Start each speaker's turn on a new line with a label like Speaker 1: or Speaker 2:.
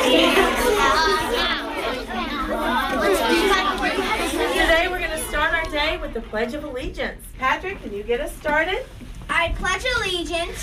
Speaker 1: Today we're going to start our day with the Pledge of Allegiance. Patrick, can you get us started?
Speaker 2: I pledge allegiance